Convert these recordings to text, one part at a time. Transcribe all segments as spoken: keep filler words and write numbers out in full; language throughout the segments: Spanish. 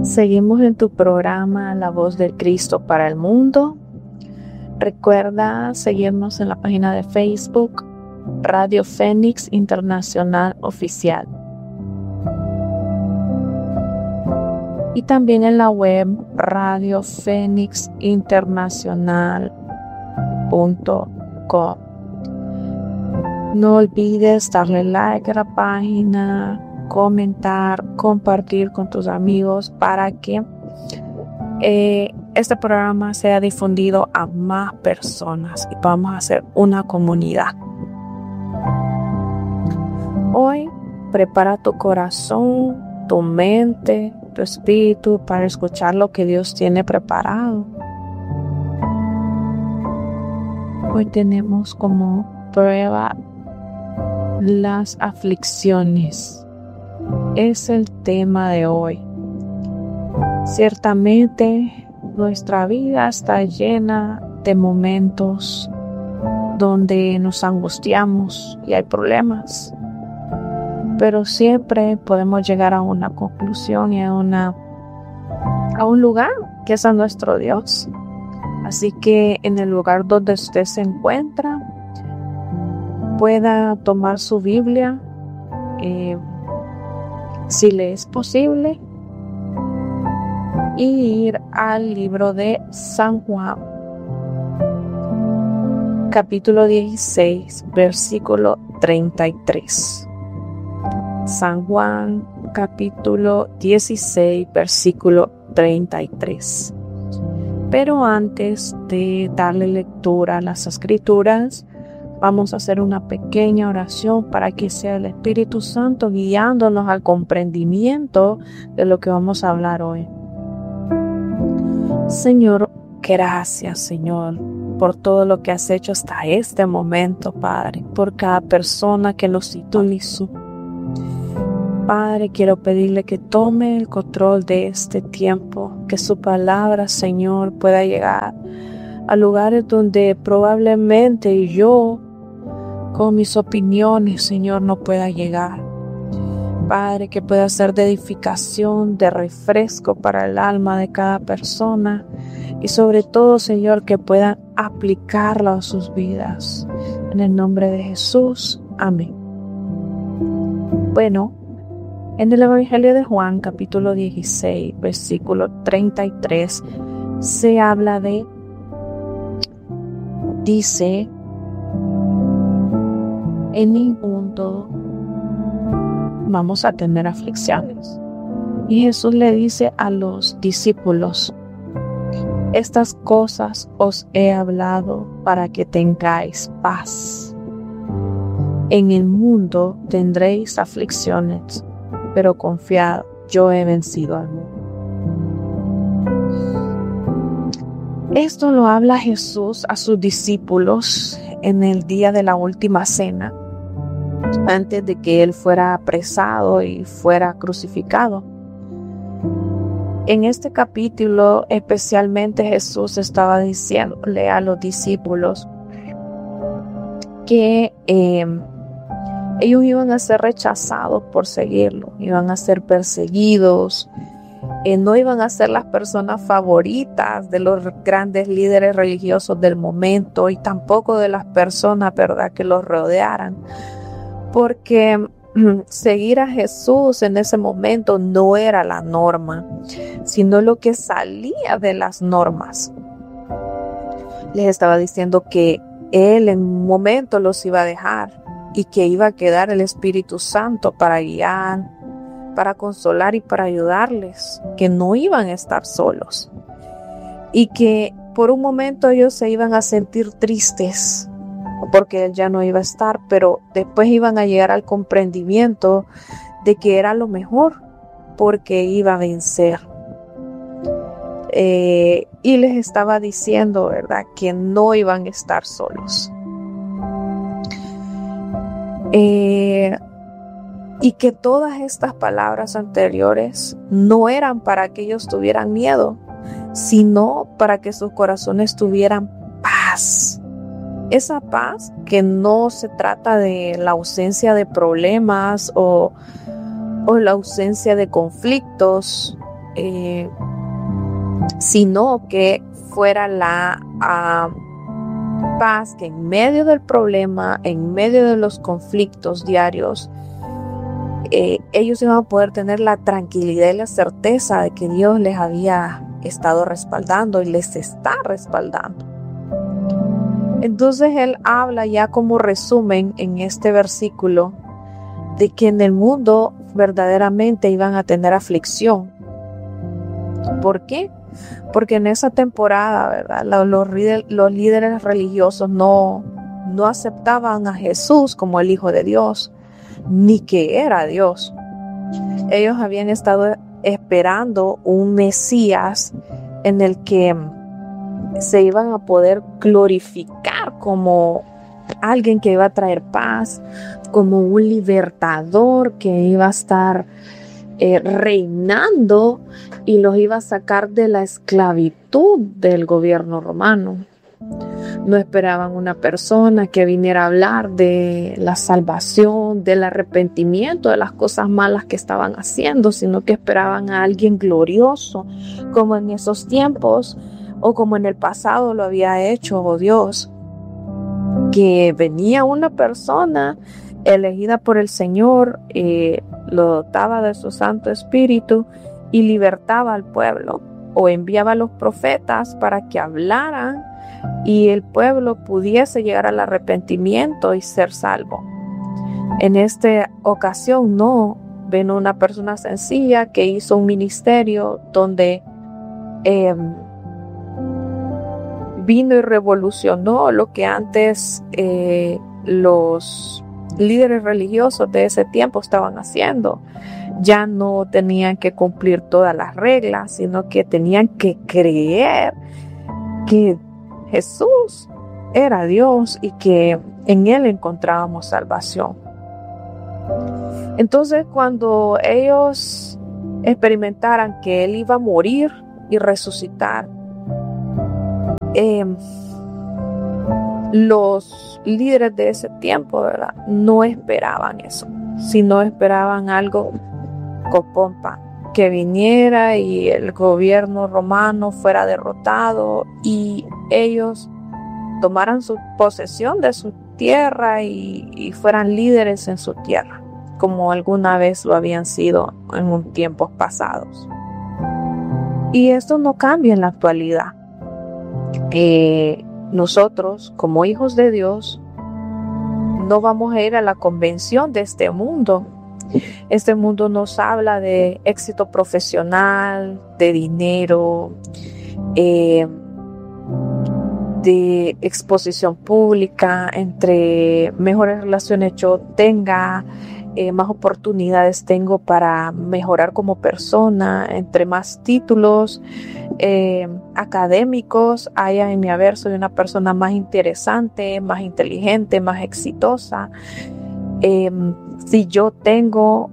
Seguimos en tu programa La Voz del Cristo para el Mundo. Recuerda seguirnos en la página de Facebook Radio Fénix Internacional Oficial y también en la web radio fénix internacional punto com. No olvides darle like a la página, comentar, compartir con tus amigos para que eh, este programa sea difundido a más personas y podamos hacer una comunidad. Hoy prepara tu corazón, tu mente, tu espíritu para escuchar lo que Dios tiene preparado. Hoy tenemos como prueba las aflicciones. Es el tema de hoy. Ciertamente nuestra vida está llena de momentos donde nos angustiamos y hay problemas, pero siempre podemos llegar a una conclusión y a, una, a un lugar que es a nuestro Dios. Así que en el lugar donde usted se encuentra, pueda tomar su Biblia, eh, si le es posible, y ir al libro de San Juan, capítulo dieciséis, versículo treinta y tres. San Juan, capítulo dieciséis, versículo treinta y tres. Pero antes de darle lectura a las Escrituras, vamos a hacer una pequeña oración para que sea el Espíritu Santo guiándonos al comprendimiento de lo que vamos a hablar hoy. Señor, gracias, Señor, por todo lo que has hecho hasta este momento, Padre, por cada persona que lo sintonizó. Padre, quiero pedirle que tome el control de este tiempo, que su palabra, Señor, pueda llegar a lugares donde probablemente yo, con mis opiniones, Señor, no pueda llegar. Padre, que pueda ser de edificación, de refresco para el alma de cada persona y sobre todo, Señor, que puedan aplicarlo a sus vidas. En el nombre de Jesús, amén. Bueno, en el Evangelio de Juan, capítulo dieciséis, versículo treinta y tres, se habla de, dice, en el mundo vamos a tener aflicciones. Y Jesús le dice a los discípulos, estas cosas os he hablado para que tengáis paz. En el mundo tendréis aflicciones, pero confiad, yo he vencido al mundo. Esto lo habla Jesús a sus discípulos en el día de la última cena, antes de que él fuera apresado y fuera crucificado. En este capítulo especialmente Jesús estaba diciéndole a los discípulos que eh, ellos iban a ser rechazados por seguirlo, iban a ser perseguidos, eh, no iban a ser las personas favoritas de los grandes líderes religiosos del momento y tampoco de las personas, ¿verdad?, que los rodearan, porque seguir a Jesús en ese momento no era la norma, sino lo que salía de las normas. Les estaba diciendo que Él en un momento los iba a dejar y que iba a quedar el Espíritu Santo para guiar, para consolar y para ayudarles, que no iban a estar solos y que por un momento ellos se iban a sentir tristes porque Él ya no iba a estar, pero después iban a llegar al comprendimiento de que era lo mejor porque iba a vencer. Eh, y les estaba diciendo, ¿verdad?, que no iban a estar solos. Eh, y que todas estas palabras anteriores no eran para que ellos tuvieran miedo, sino para que sus corazones tuvieran paz. Esa paz que no se trata de la ausencia de problemas o, o la ausencia de conflictos, eh, sino que fuera la uh, paz que en medio del problema, en medio de los conflictos diarios, eh, ellos iban a poder tener la tranquilidad y la certeza de que Dios les había estado respaldando y les está respaldando. Entonces él habla ya como resumen en este versículo de que en el mundo verdaderamente iban a tener aflicción. ¿Por qué? Porque en esa temporada, ¿verdad? Los, los, los líderes religiosos no, no aceptaban a Jesús como el Hijo de Dios, ni que era Dios. Ellos habían estado esperando un Mesías en el que se iban a poder glorificar como alguien que iba a traer paz, como un libertador que iba a estar eh, reinando y los iba a sacar de la esclavitud del gobierno romano. No esperaban una persona que viniera a hablar de la salvación, del arrepentimiento de las cosas malas que estaban haciendo, sino que esperaban a alguien glorioso, como en esos tiempos o como en el pasado lo había hecho oh Dios, que venía una persona elegida por el Señor, eh, lo dotaba de su Santo Espíritu y libertaba al pueblo, o enviaba a los profetas para que hablaran y el pueblo pudiese llegar al arrepentimiento y ser salvo. En esta ocasión no, ven una persona sencilla que hizo un ministerio donde eh, vino y revolucionó lo que antes eh, los líderes religiosos de ese tiempo estaban haciendo. Ya no tenían que cumplir todas las reglas, sino que tenían que creer que Jesús era Dios y que en Él encontrábamos salvación. Entonces, cuando ellos experimentaran que Él iba a morir y resucitar, eh, los líderes de ese tiempo, ¿verdad?, no esperaban eso, sino esperaban algo con pompa, que viniera y el gobierno romano fuera derrotado y ellos tomaran su posesión de su tierra y, y fueran líderes en su tierra, como alguna vez lo habían sido en un tiempos pasados. Y esto no cambia en la actualidad. Eh, nosotros, como hijos de Dios, no vamos a ir a la convención de este mundo. Este mundo nos habla de éxito profesional, de dinero, eh, de exposición pública. Entre mejores relaciones yo tenga, eh, más oportunidades tengo para mejorar como persona. Entre más títulos eh, académicos haya en mi haber, soy una persona más interesante, más inteligente, más exitosa. Eh, si yo tengo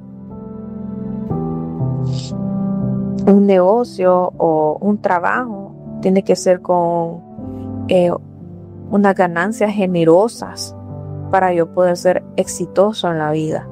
un negocio o un trabajo, tiene que ser con eh, unas ganancias generosas para yo poder ser exitoso en la vida.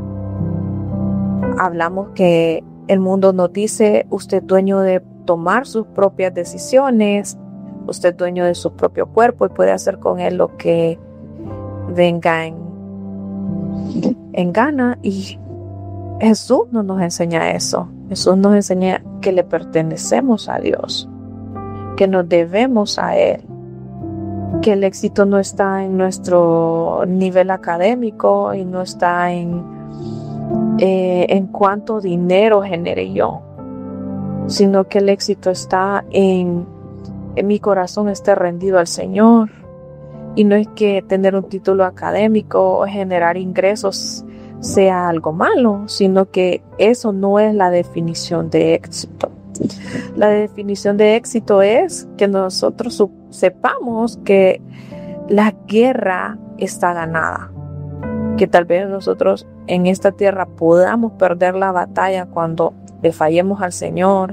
Hablamos que el mundo nos dice: usted es dueño de tomar sus propias decisiones, usted es dueño de su propio cuerpo y puede hacer con él lo que venga en en gana. Y Jesús no nos enseña eso. Jesús nos enseña que le pertenecemos a Dios, que nos debemos a Él, que el éxito no está en nuestro nivel académico y no está en eh, en cuánto dinero genere yo, sino que el éxito está en, en mi corazón esté rendido al Señor. Y no es que tener un título académico o generar ingresos sea algo malo, sino que eso no es la definición de éxito. La definición de éxito es que nosotros sepamos que la guerra está ganada. Que tal vez nosotros en esta tierra podamos perder la batalla cuando le fallemos al Señor,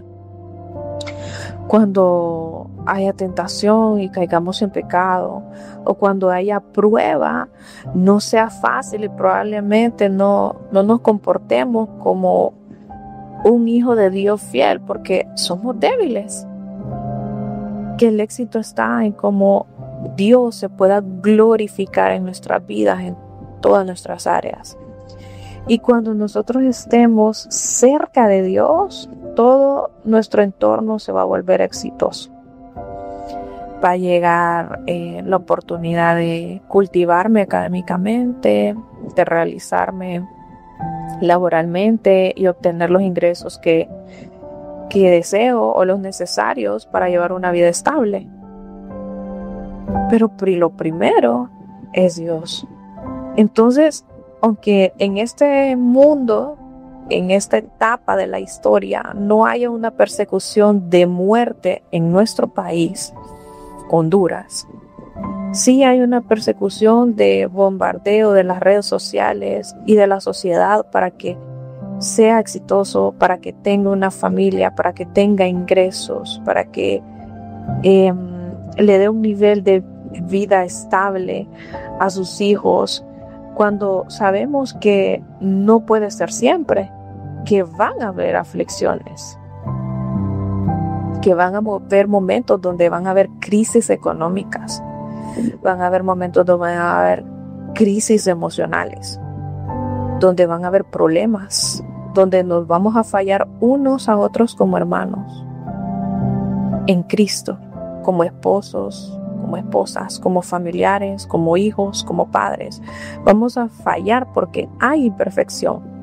cuando haya tentación y caigamos en pecado, o cuando haya prueba, no sea fácil y probablemente no, no nos comportemos como un hijo de Dios fiel, porque somos débiles. Que el éxito está en cómo Dios se pueda glorificar en nuestras vidas, en todas nuestras áreas. Y cuando nosotros estemos cerca de Dios, todo nuestro entorno se va a volver exitoso. Va a llegar eh, la oportunidad de cultivarme académicamente, de realizarme laboralmente y obtener los ingresos que, que deseo o los necesarios para llevar una vida estable. Pero lo primero es Dios. Entonces, aunque en este mundo, en esta etapa de la historia, no haya una persecución de muerte en nuestro país, Honduras, sí hay una persecución de bombardeo de las redes sociales y de la sociedad para que sea exitoso, para que tenga una familia, para que tenga ingresos, para que eh, le dé un nivel de vida estable a sus hijos, cuando sabemos que no puede ser siempre, que van a haber aflicciones, que van a haber momentos donde van a haber crisis económicas, van a haber momentos donde van a haber crisis emocionales, donde van a haber problemas, donde nos vamos a fallar unos a otros como hermanos, en Cristo, como esposos, como esposas, como familiares, como hijos, como padres. Vamos a fallar porque hay imperfección.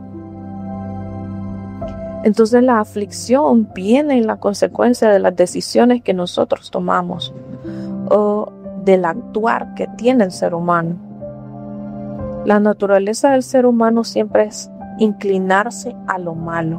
Entonces la aflicción viene en la consecuencia de las decisiones que nosotros tomamos o del actuar que tiene el ser humano. La naturaleza del ser humano siempre es inclinarse a lo malo.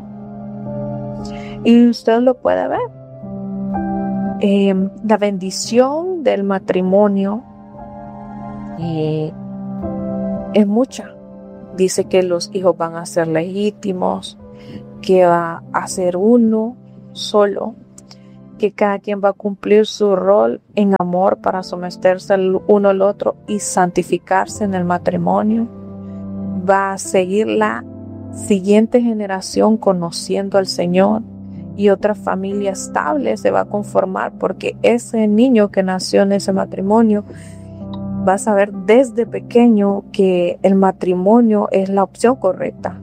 Y usted lo puede ver. Eh, la bendición del matrimonio eh, es mucha. Dice que los hijos van a ser legítimos, que va a ser uno solo, que cada quien va a cumplir su rol en amor para someterse el uno al otro y santificarse en el matrimonio. Va a seguir la siguiente generación conociendo al Señor y otra familia estable se va a conformar porque ese niño que nació en ese matrimonio va a saber desde pequeño que el matrimonio es la opción correcta.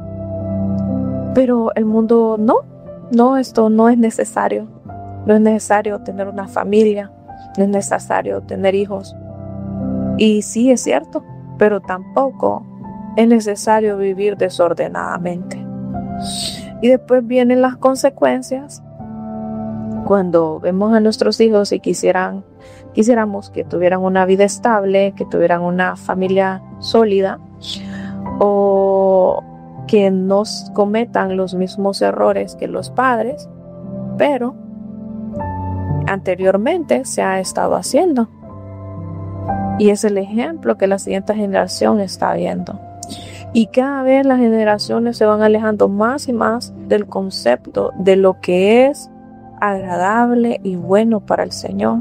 Pero el mundo no, no, esto no es necesario. No es necesario tener una familia, no es necesario tener hijos. Y sí es cierto, pero tampoco es necesario vivir desordenadamente. Y después vienen las consecuencias. Cuando vemos a nuestros hijos y quisieran, quisiéramos que tuvieran una vida estable, que tuvieran una familia sólida, o que no cometan los mismos errores que los padres, pero anteriormente se ha estado haciendo. Y es el ejemplo que la siguiente generación está viendo. Y cada vez las generaciones se van alejando más y más del concepto de lo que es agradable y bueno para el Señor.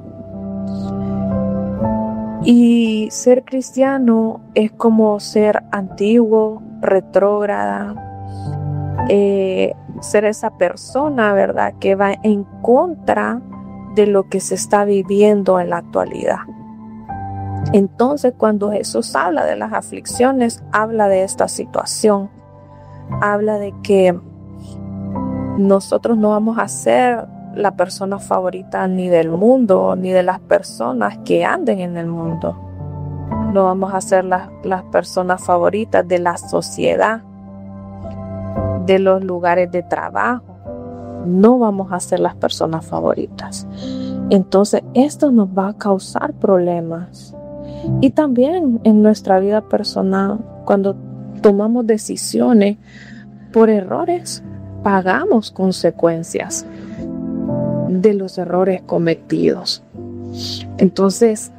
Y ser cristiano es como ser antiguo, retrógrada, eh, ser esa persona, ¿verdad?, que va en contra de lo que se está viviendo en la actualidad. Entonces, cuando Jesús habla de las aflicciones, habla de esta situación, habla de que nosotros no vamos a ser la persona favorita ni del mundo, ni de las personas que anden en el mundo. No vamos a ser las, las personas favoritas de la sociedad, de los lugares de trabajo. No vamos a ser las personas favoritas. Entonces, esto nos va a causar problemas. Y también en nuestra vida personal, cuando tomamos decisiones por errores, pagamos consecuencias de los errores cometidos. Entonces,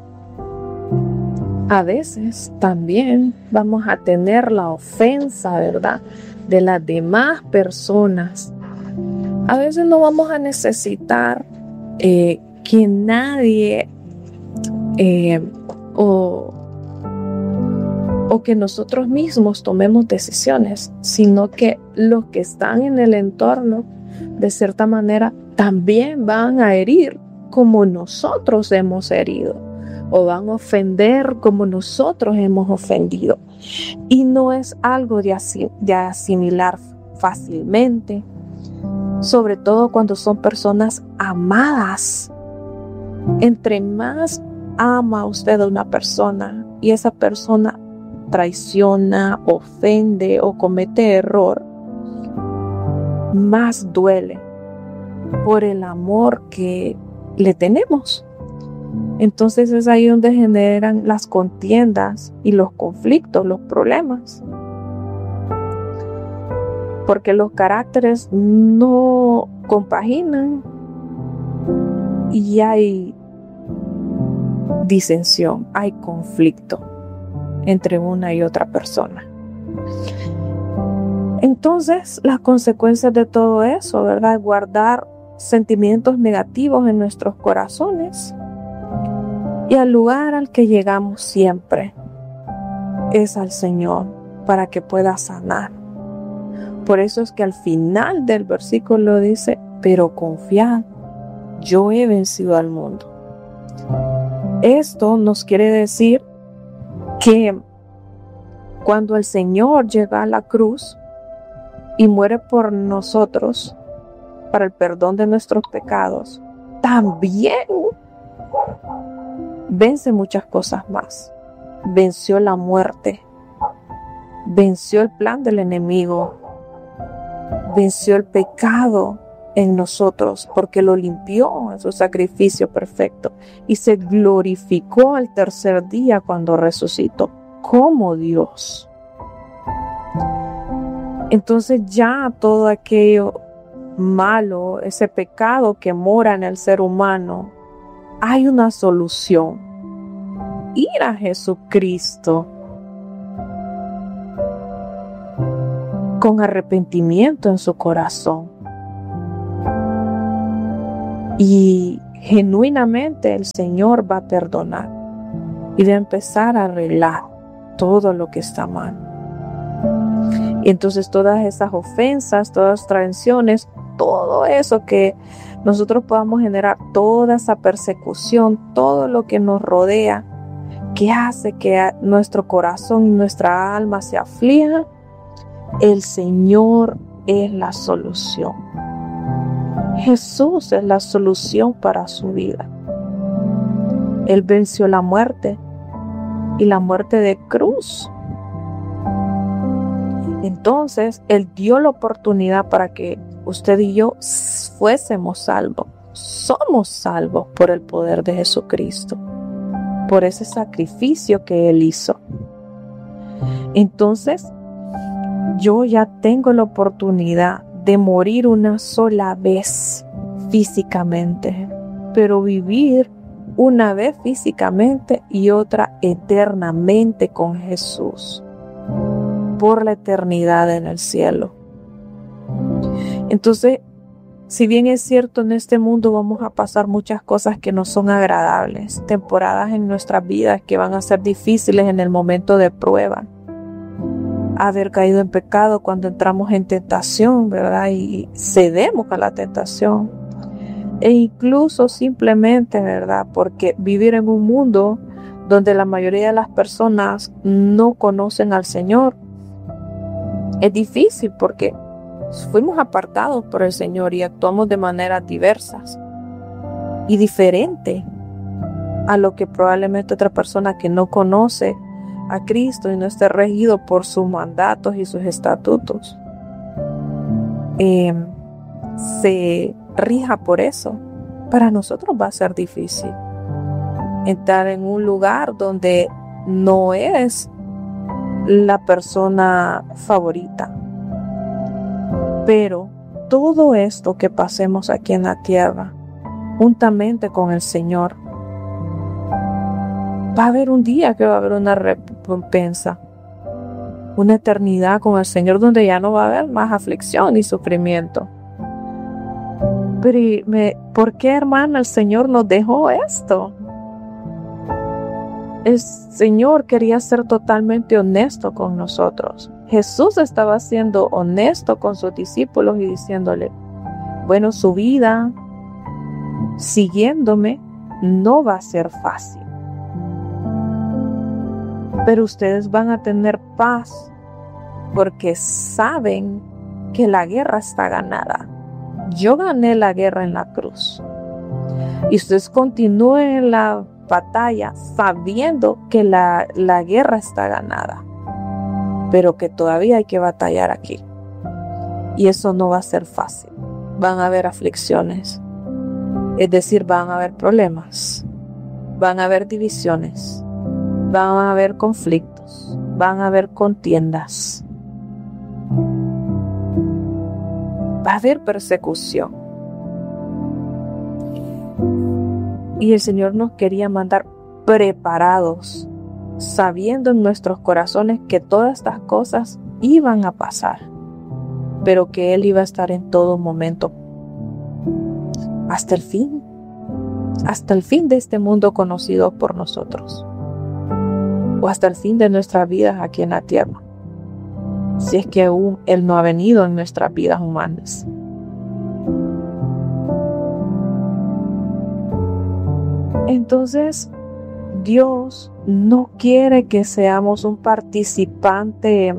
a veces también vamos a tener la ofensa, ¿verdad?, de las demás personas. A veces no vamos a necesitar eh, que nadie eh, o o que nosotros mismos tomemos decisiones, sino que los que están en el entorno, de cierta manera, también van a herir como nosotros hemos herido, o van a ofender como nosotros hemos ofendido. Y no es algo de, asim- de asimilar fácilmente, sobre todo cuando son personas amadas. Entre más ama usted a una persona y esa persona traiciona, ofende o comete error, más duele por el amor que le tenemos. Entonces es ahí donde generan las contiendas y los conflictos, los problemas. Porque los caracteres no compaginan y hay disensión, hay conflicto entre una y otra persona. Entonces, las consecuencias de todo eso, ¿verdad? Guardar sentimientos negativos en nuestros corazones. Y al lugar al que llegamos siempre es al Señor para que pueda sanar. Por eso es que al final del versículo dice, pero confiad, yo he vencido al mundo. Esto nos quiere decir que cuando el Señor llega a la cruz y muere por nosotros para el perdón de nuestros pecados, también vence muchas cosas más. Venció la muerte, venció el plan del enemigo, venció el pecado en nosotros porque lo limpió en su sacrificio perfecto y se glorificó al tercer día cuando resucitó como Dios. Entonces ya todo aquello malo, ese pecado que mora en el ser humano, hay una solución: ir a Jesucristo con arrepentimiento en su corazón. Y genuinamente el Señor va a perdonar y va a empezar a arreglar todo lo que está mal. Y entonces todas esas ofensas, todas las traiciones, todo eso que nosotros podamos generar, toda esa persecución, todo lo que nos rodea, que hace que nuestro corazón y nuestra alma se aflija, el Señor es la solución. Jesús es la solución para su vida. Él venció la muerte y la muerte de cruz. Entonces, Él dio la oportunidad para que usted y yo fuésemos salvos. Somos salvos por el poder de Jesucristo, por ese sacrificio que Él hizo. Entonces, yo ya tengo la oportunidad de morir una sola vez físicamente, pero vivir una vez físicamente y otra eternamente con Jesús, por la eternidad en el cielo. Entonces, si bien es cierto, en este mundo vamos a pasar muchas cosas que no son agradables, temporadas en nuestras vidas que van a ser difíciles en el momento de prueba, haber caído en pecado cuando entramos en tentación, ¿verdad? Y cedemos a la tentación. E incluso simplemente, ¿verdad? Porque vivir en un mundo donde la mayoría de las personas no conocen al Señor es difícil, porque fuimos apartados por el Señor y actuamos de maneras diversas y diferentes a lo que probablemente otra persona que no conoce a Cristo y no esté regido por sus mandatos y sus estatutos, eh, se rija por eso. Para nosotros va a ser difícil entrar en un lugar donde no es la persona favorita. Pero todo esto que pasemos aquí en la tierra, juntamente con el Señor, va a haber un día que va a haber una recompensa, una eternidad con el Señor donde ya no va a haber más aflicción ni sufrimiento. Pero me, ¿por qué, hermana, el Señor nos dejó esto? El Señor quería ser totalmente honesto con nosotros. Jesús estaba siendo honesto con sus discípulos y diciéndole, bueno, su vida siguiéndome no va a ser fácil, pero ustedes van a tener paz porque saben que la guerra está ganada. Yo gané la guerra en la cruz y ustedes continúen la batalla sabiendo que la, la guerra está ganada, pero que todavía hay que batallar aquí, y eso no va a ser fácil. Van a haber aflicciones, es decir, van a haber problemas, van a haber divisiones, van a haber conflictos, van a haber contiendas, va a haber persecución. Y el Señor nos quería mandar preparados, sabiendo en nuestros corazones que todas estas cosas iban a pasar, pero que Él iba a estar en todo momento, hasta el fin, hasta el fin de este mundo conocido por nosotros, o hasta el fin de nuestras vidas aquí en la tierra, si es que aún Él no ha venido en nuestras vidas humanas. Entonces, Dios no quiere que seamos un participante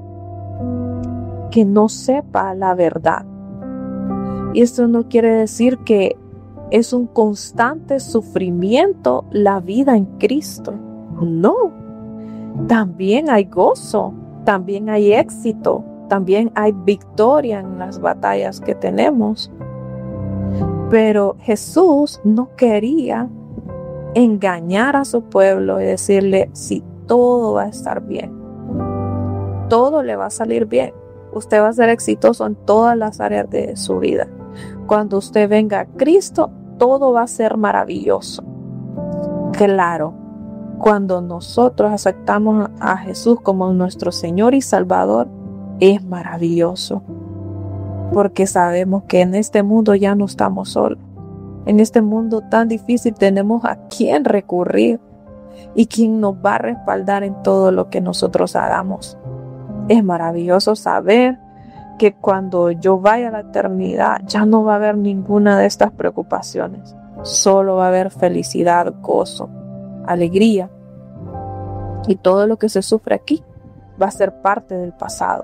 que no sepa la verdad. Y esto no quiere decir que es un constante sufrimiento la vida en Cristo. No. También hay gozo, también hay éxito, también hay victoria en las batallas que tenemos. Pero Jesús no quería engañar a su pueblo y decirle, sí, todo va a estar bien, todo le va a salir bien, usted va a ser exitoso en todas las áreas de su vida. Cuando usted venga a Cristo, todo va a ser maravilloso. Claro, cuando nosotros aceptamos a Jesús como nuestro Señor y Salvador, es maravilloso, porque sabemos que en este mundo ya no estamos solos. En este mundo tan difícil tenemos a quien recurrir y quien nos va a respaldar en todo lo que nosotros hagamos. Es maravilloso saber que cuando yo vaya a la eternidad ya no va a haber ninguna de estas preocupaciones. Solo va a haber felicidad, gozo, alegría. Y todo lo que se sufre aquí va a ser parte del pasado.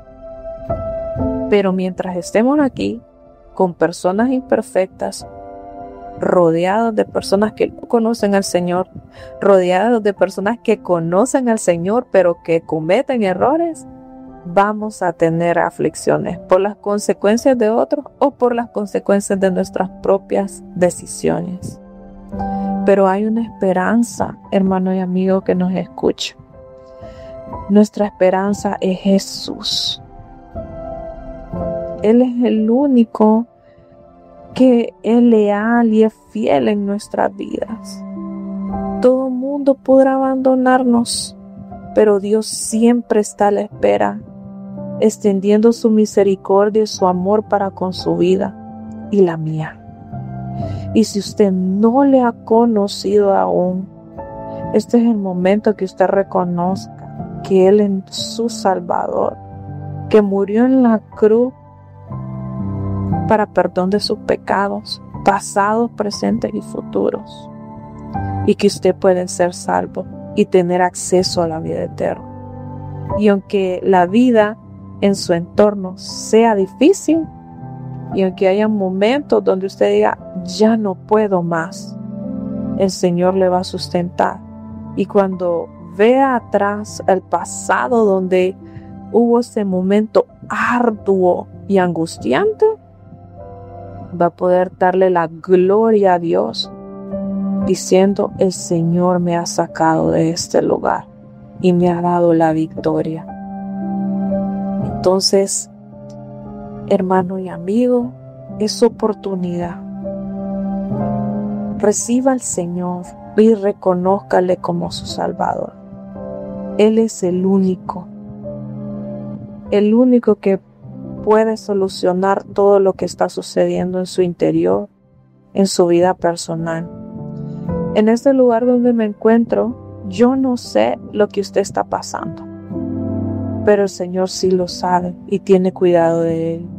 Pero mientras estemos aquí, con personas imperfectas, rodeados de personas que no conocen al Señor, rodeados de personas que conocen al Señor pero que cometen errores, vamos a tener aflicciones por las consecuencias de otros o por las consecuencias de nuestras propias decisiones. Pero hay una esperanza, hermano y amigo que nos escucha. Nuestra esperanza es Jesús. Él es el único que es leal y es fiel en nuestras vidas. Todo mundo podrá abandonarnos, pero Dios siempre está a la espera, extendiendo su misericordia y su amor para con su vida y la mía. Y si usted no le ha conocido aún, este es el momento que usted reconozca que Él es su Salvador, que murió en la cruz para perdón de sus pecados, pasados, presentes y futuros, y que usted puede ser salvo y tener acceso a la vida eterna. Y aunque la vida en su entorno sea difícil, y aunque haya momentos donde usted diga, ya no puedo más, el Señor le va a sustentar. Y cuando vea atrás el pasado donde hubo ese momento arduo y angustiante, va a poder darle la gloria a Dios, diciendo, el Señor me ha sacado de este lugar y me ha dado la victoria. Entonces, hermano y amigo, es su oportunidad. Reciba al Señor y reconózcale como su Salvador. Él es el único, el único que puede solucionar todo lo que está sucediendo en su interior, en su vida personal. En este lugar donde me encuentro, Yo no sé lo que usted está pasando, pero el Señor sí lo sabe y tiene cuidado de él.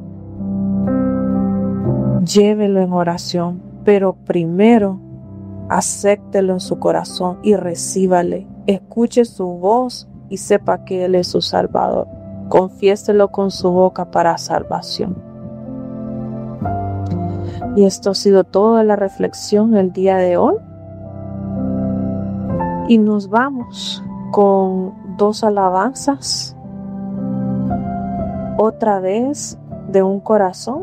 Llévelo en oración, pero primero acéptelo en su corazón y recíbale. Escuche su voz y sepa que Él es su Salvador. Confiéselo con su boca para salvación. Y esto ha sido toda la reflexión el día de hoy. Y nos vamos con dos alabanzas. Otra vez de un corazón.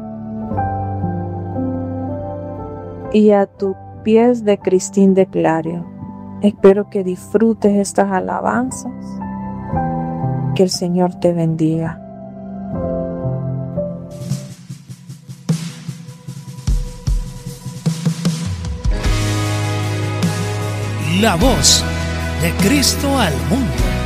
Y a tus pies de Cristín de Clario. Espero que disfrutes estas alabanzas. Que el Señor te bendiga. La voz de Cristo al mundo.